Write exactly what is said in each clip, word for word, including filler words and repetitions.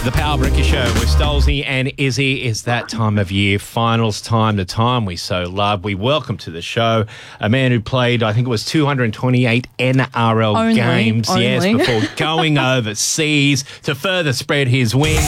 The Power Breaker Show with Stolzy and Izzy. Is that time of year, finals time, the time we so love. We welcome to the show a man who played, I think it was two hundred twenty-eight N R L only, games, only. yes, before going overseas to further spread his wings.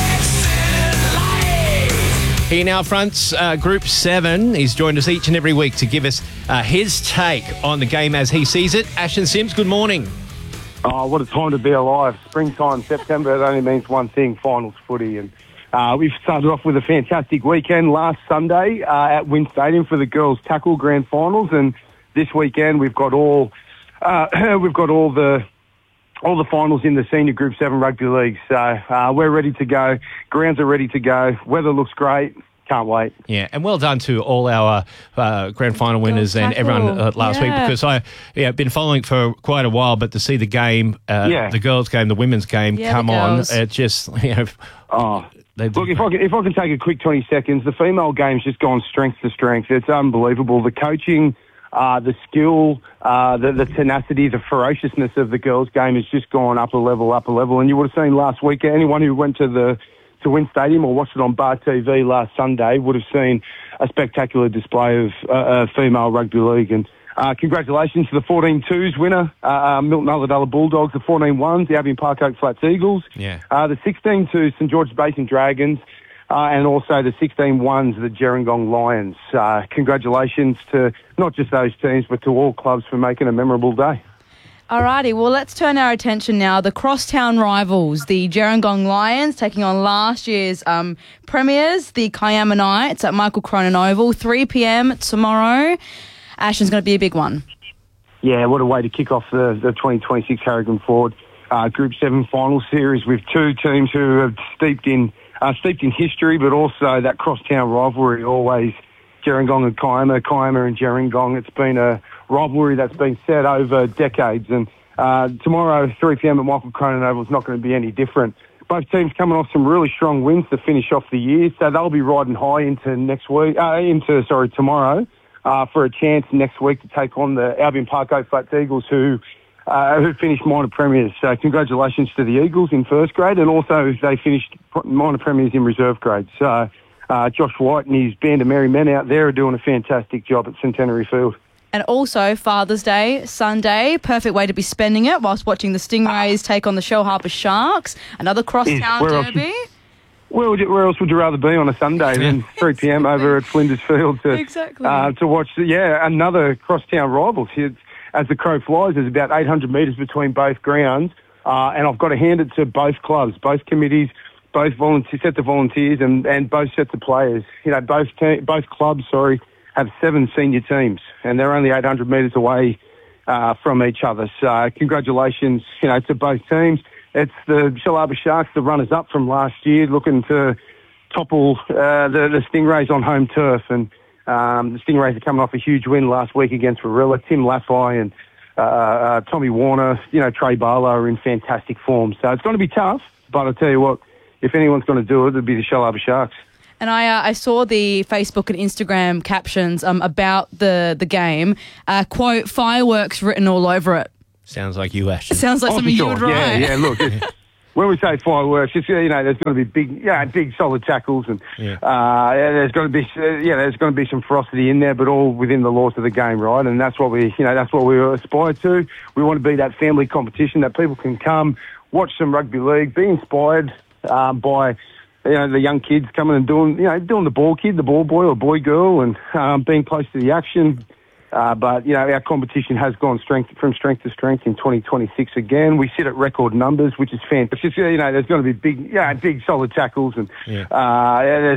He now fronts uh, Group seven. He's joined us each and every week to give us uh, his take on the game as he sees it. Ashton Sims, good morning. Oh, what a time to be alive. Springtime, September, it only means one thing, finals footy. And uh, we've started off with a fantastic weekend last Sunday uh, at Wynn Stadium for the girls' tackle grand finals. And this weekend we've got all uh, we've got all the all the finals in the senior Group seven rugby league. So uh, we're ready to go. Grounds are ready to go. Weather looks great. Can't wait. Yeah, and well done to all our uh, grand final winners and everyone uh, last yeah. week, because I yeah been following for quite a while, but to see the game, uh, Yeah. the girls' game, the women's game Yeah, come the on, girls. it just you know. Oh, they look, if I can, if I can take a quick twenty seconds, the female game's just gone strength to strength. It's unbelievable. The coaching, uh, the skill, uh, the, the tenacity, the ferociousness of the girls' game has just gone up a level, up a level. And you would have seen last week, anyone who went to the to Wynn Stadium or watched it on Bar T V last Sunday would have seen a spectacular display of uh, uh, female rugby league. And uh, congratulations to the fourteen twos winner, uh, uh, Milton Ulladulla Bulldogs, the fourteen ones, the Albion Park Oak Flats Eagles, Yeah. uh, the sixteen twos, St George Basin Dragons, uh, and also the sixteen ones, the Gerringong Lions. Uh, congratulations to not just those teams, but to all clubs for making a memorable day. Alrighty, well, let's turn our attention now. The crosstown rivals, the Gerringong Lions, taking on last year's um, premiers, the Kiama Knights at Michael Cronin Oval, three p.m. tomorrow. Ashton's going to be a big one. Yeah, what a way to kick off the, the twenty twenty-six Harrigan Ford uh, Group seven final series with two teams who have steeped in uh, steeped in history, but also that crosstown rivalry, always Gerringong and Kiama, Kiama and Gerringong. It's been a rivalry that's been set over decades, and uh, tomorrow, three p.m. at Michael Cronin Oval is not going to be any different. Both teams coming off some really strong wins to finish off the year, so they'll be riding high into next week, uh, into sorry tomorrow, uh, for a chance next week to take on the Albion Park Oak Flats Eagles, who uh, who finished minor premiers. So congratulations to the Eagles in first grade, and also they finished minor premiers in reserve grade. So uh, Josh White and his band of merry men out there are doing a fantastic job at Centenary Field. And also Father's Day, Sunday, perfect way to be spending it whilst watching the Stingrays take on the Shell Harbour Sharks. Another crosstown Where else- derby. Where, would you, where else would you rather be on a Sunday than three p.m. over at Flinders Field to Exactly. uh, to watch? Yeah, another crosstown rivals. It's, as the crow flies, there's about eight hundred metres between both grounds, uh, and I've got to hand it to both clubs, both committees, both volunteer, sets of volunteers, and, and both sets of players. You know, both te- both clubs, sorry, have seven senior teams, and they're only eight hundred metres away uh, from each other. So congratulations, you know, to both teams. It's the Shell Harbour Sharks, the runners-up from last year, looking to topple uh, the, the Stingrays on home turf. And um, the Stingrays are coming off a huge win last week against Warilla. Tim Laffey and uh, uh, Tommy Warner, you know, Trey Barlow are in fantastic form. So it's going to be tough, but I'll tell you what, if anyone's going to do it, it'll be the Shell Harbour Sharks. And I uh, I saw the Facebook and Instagram captions um, about the, the game. Uh, quote, fireworks written all over it. Sounds like you, Ashton. Sounds like Oh, something for you would sure. write. Yeah, yeah, look, it's, when we say fireworks, it's, you know, there's going to be big, yeah, big solid tackles, and Yeah. uh, there's going to be, uh, yeah, there's going to be some ferocity in there, but all within the laws of the game, right? And that's what we, you know, that's what we aspire to. We want to be that family competition that people can come, watch some rugby league, be inspired um, by, you know, the young kids coming and doing, you know, doing the ball kid, the ball boy or boy girl, and um, being close to the action. Uh, but, you know, our competition has gone strength from strength to strength in twenty twenty-six again. We sit at record numbers, which is fantastic. You know, there's going to be big, yeah, big solid tackles, and Yeah. uh, there's